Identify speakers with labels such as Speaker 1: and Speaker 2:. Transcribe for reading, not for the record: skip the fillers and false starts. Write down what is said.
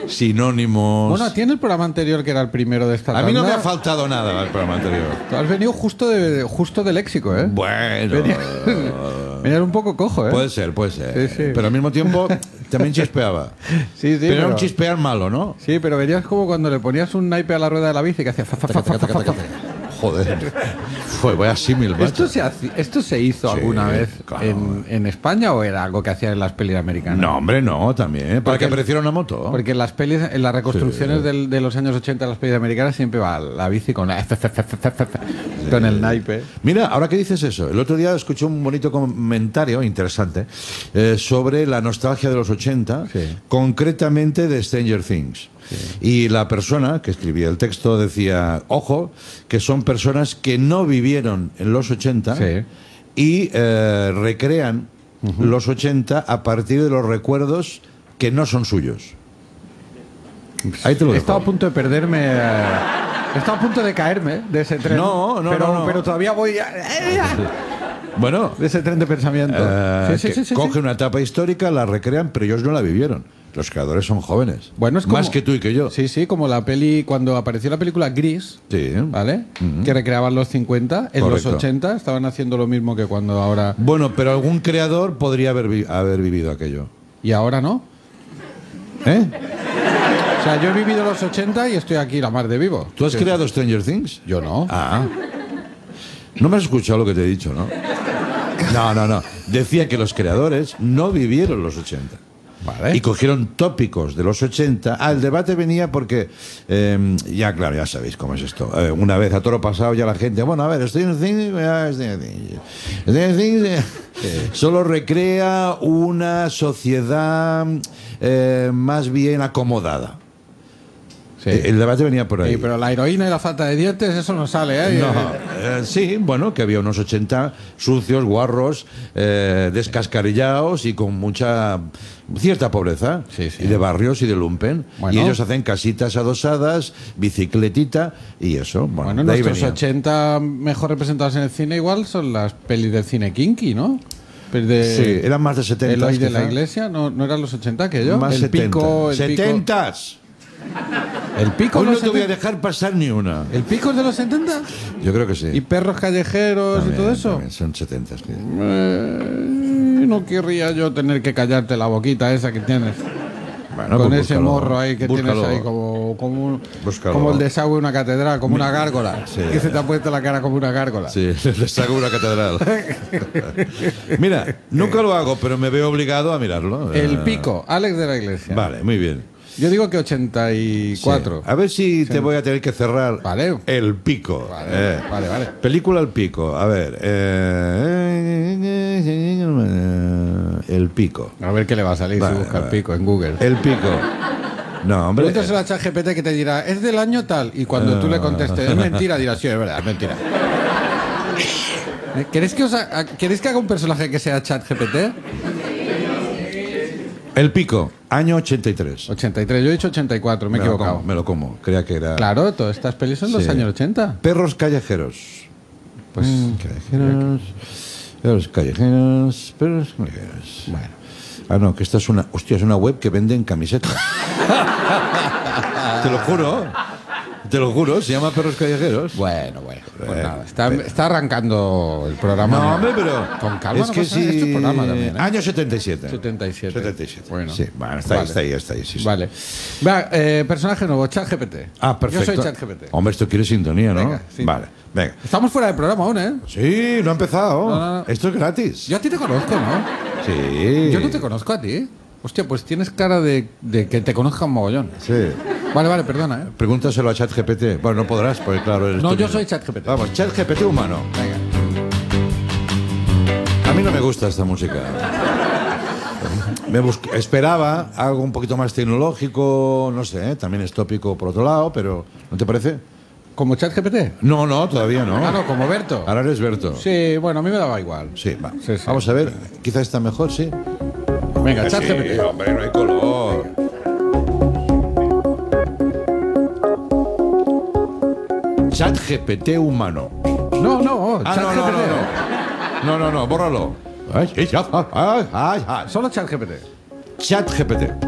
Speaker 1: sinónimos.
Speaker 2: Bueno, tiene el programa anterior que era el primero de esta
Speaker 1: A mí no me
Speaker 2: tanda.
Speaker 1: ha faltado nada el programa anterior.
Speaker 2: Tú has venido justo de léxico, ¿eh?
Speaker 1: Bueno.
Speaker 2: Venía un poco cojo, ¿eh?
Speaker 1: Puede ser.
Speaker 2: Sí, sí.
Speaker 1: Pero al mismo tiempo también chispeaba.
Speaker 2: Sí,
Speaker 1: pero era un chispear malo, ¿no?
Speaker 2: Sí, pero venías como cuando le ponías un naipe a la rueda de la bici que hacía...
Speaker 1: Joder. Fue, vaya símil, macho.
Speaker 2: ¿Esto se hizo
Speaker 1: Sí,
Speaker 2: alguna vez
Speaker 1: claro.
Speaker 2: en España o era algo que hacían en las pelis americanas?
Speaker 1: No, hombre, no, también. Para
Speaker 2: Porque-
Speaker 1: que apareciera una moto.
Speaker 2: Porque en las pelis, en las reconstrucciones de los años 80 de las pelis americanas siempre va la bici con con el naipe.
Speaker 1: Mira, ahora que dices eso, el otro día escuché un bonito comentario interesante sobre la nostalgia de los 80,
Speaker 2: Sí.
Speaker 1: concretamente de Stranger Things. Y la persona que escribía el texto decía, ojo, que son personas que no vivieron en los 80
Speaker 2: Sí.
Speaker 1: y recrean los 80 a partir de los recuerdos que no son suyos. Ahí te lo
Speaker 2: He
Speaker 1: dejo.
Speaker 2: estado a punto de perderme... he estado a punto de caerme de ese tren.
Speaker 1: No,
Speaker 2: Pero todavía voy...
Speaker 1: Bueno,
Speaker 2: de ese tren de pensamiento.
Speaker 1: que coge una etapa histórica, la recrean, pero ellos no la vivieron. Los creadores son jóvenes.
Speaker 2: Bueno, es como,
Speaker 1: más que tú y que yo.
Speaker 2: Sí, sí, como la peli, cuando apareció la película Gris,
Speaker 1: Sí.
Speaker 2: ¿vale? Que recreaban los 50, en
Speaker 1: Correcto.
Speaker 2: los 80 estaban haciendo lo mismo que cuando ahora...
Speaker 1: Bueno, pero algún creador podría haber vivido aquello.
Speaker 2: Y ahora no.
Speaker 1: ¿Eh?
Speaker 2: O sea, yo he vivido los 80 y estoy aquí la mar de vivo.
Speaker 1: ¿Tú has creado Stranger Things?
Speaker 2: Yo no.
Speaker 1: Ah. No me has escuchado lo que te he dicho, ¿no? No. Decía que los creadores no vivieron los 80.
Speaker 2: Vale.
Speaker 1: Y cogieron tópicos de los 80. El debate venía porque, ya claro, ya sabéis cómo es esto. Una vez a toro pasado ya la gente, bueno, a ver, Stranger Things solo recrea una sociedad más bien acomodada.
Speaker 2: Sí.
Speaker 1: El debate venía por ahí.
Speaker 2: Sí, pero la heroína y la falta de dientes, eso no sale, ¿eh?
Speaker 1: No, sí, bueno, que había unos 80 sucios, guarros, descascarillados y con mucha cierta pobreza.
Speaker 2: Sí, sí.
Speaker 1: Y de barrios y de lumpen.
Speaker 2: Bueno.
Speaker 1: Y ellos hacen casitas adosadas, bicicletita y eso.
Speaker 2: Bueno,
Speaker 1: de ahí
Speaker 2: nuestros
Speaker 1: venía.
Speaker 2: 80 mejor representados en el cine igual son las pelis del cine kinky, ¿no? Pelis de...
Speaker 1: Sí, eran más de 70.
Speaker 2: Eloy de la
Speaker 1: quizá.
Speaker 2: Iglesia, ¿no eran los 80 aquello?
Speaker 1: Más
Speaker 2: el
Speaker 1: 70.
Speaker 2: pico... El pico,
Speaker 1: 70s.
Speaker 2: el pico
Speaker 1: Hoy
Speaker 2: de
Speaker 1: no
Speaker 2: los
Speaker 1: te voy a
Speaker 2: 70.
Speaker 1: dejar pasar ni una.
Speaker 2: ¿El pico es de los 70?
Speaker 1: Yo creo que sí.
Speaker 2: ¿Y perros callejeros
Speaker 1: También,
Speaker 2: y todo eso?
Speaker 1: también son 70s. sí.
Speaker 2: No querría yo tener que callarte la boquita esa que tienes.
Speaker 1: Bueno,
Speaker 2: Con
Speaker 1: pues
Speaker 2: ese
Speaker 1: búscalo.
Speaker 2: morro ahí que
Speaker 1: Búscalo.
Speaker 2: tienes ahí como
Speaker 1: Búscalo.
Speaker 2: el desagüe de una catedral, como una gárgola.
Speaker 1: Sí.
Speaker 2: Que se te ha puesto la cara como una gárgola.
Speaker 1: Sí, les hago una catedral. Mira, nunca lo hago, pero me veo obligado a mirarlo.
Speaker 2: El pico, Alex de la Iglesia.
Speaker 1: Vale, muy bien.
Speaker 2: Yo digo que 84.
Speaker 1: Sí. A ver si te voy a tener que cerrar.
Speaker 2: Vale.
Speaker 1: El pico.
Speaker 2: Vale, vale.
Speaker 1: Película El Pico. A ver. El Pico.
Speaker 2: A ver qué le va a salir
Speaker 1: Vale,
Speaker 2: si busca el
Speaker 1: vale.
Speaker 2: pico en Google.
Speaker 1: El Pico. No, hombre.
Speaker 2: Pregúntaselo a ChatGPT que te dirá, es del año tal. Y cuando tú le contestes, es mentira, dirás, sí, es verdad, es mentira. ¿Queréis que haga un personaje que sea ChatGPT?
Speaker 1: El Pico. Año 83.
Speaker 2: 83, yo he dicho 84, me he equivocado.
Speaker 1: Me lo como. Creía que era.
Speaker 2: Claro, todas estas pelis son los
Speaker 1: Sí.
Speaker 2: años 80.
Speaker 1: Perros callejeros.
Speaker 2: Pues,
Speaker 1: Callejeros. Perros callejeros. Perros callejeros.
Speaker 2: bueno.
Speaker 1: Ah, no, que esta es una. Hostia, es una web que venden camisetas. Te lo juro. Te lo juro, se llama Perros Callejeros.
Speaker 2: Bueno. Pues nada, está arrancando el programa.
Speaker 1: No, hombre, pero.
Speaker 2: Con calma,
Speaker 1: es
Speaker 2: no
Speaker 1: que
Speaker 2: pasa nada,
Speaker 1: sí.
Speaker 2: este programa también, ¿eh?
Speaker 1: Año 77.
Speaker 2: 77.
Speaker 1: 77.
Speaker 2: Bueno.
Speaker 1: Sí, bueno, está
Speaker 2: Vale.
Speaker 1: ahí, sí, sí.
Speaker 2: Vale. Va, personaje nuevo, ChatGPT.
Speaker 1: Ah, perfecto.
Speaker 2: Yo soy ChatGPT.
Speaker 1: Hombre, esto quiere sintonía, ¿no?
Speaker 2: Venga, sí.
Speaker 1: Vale, venga.
Speaker 2: Estamos fuera del programa aún, ¿eh?
Speaker 1: Sí, no ha empezado.
Speaker 2: No.
Speaker 1: Esto es gratis.
Speaker 2: Yo a ti te conozco, ¿no?
Speaker 1: Sí.
Speaker 2: Yo no te conozco a ti. Hostia, pues tienes cara de que te conozca un mogollón.
Speaker 1: Sí.
Speaker 2: Vale, perdona, ¿eh?
Speaker 1: Pregúntaselo a ChatGPT. Bueno, no podrás, porque claro, eres
Speaker 2: No,
Speaker 1: tú
Speaker 2: yo
Speaker 1: mismo.
Speaker 2: soy ChatGPT.
Speaker 1: Vamos, ChatGPT humano.
Speaker 2: Venga.
Speaker 1: A mí no me gusta esta música. Esperaba algo un poquito más tecnológico, no sé, también es tópico por otro lado, pero ¿no te parece?
Speaker 2: ¿Como ChatGPT?
Speaker 1: No, todavía no.
Speaker 2: Ah, no, como Berto.
Speaker 1: Ahora eres Berto.
Speaker 2: Sí, bueno, a mí me daba igual.
Speaker 1: Sí, va.
Speaker 2: Sí.
Speaker 1: Vamos a ver, quizá está mejor, sí.
Speaker 2: Venga, ChatGPT.
Speaker 1: Sí, hombre, no hay color. ChatGPT humano.
Speaker 2: No,
Speaker 1: Ah,
Speaker 2: ChatGPT.
Speaker 1: no, bórralo. Ay.
Speaker 2: Solo ChatGPT.
Speaker 1: ChatGPT.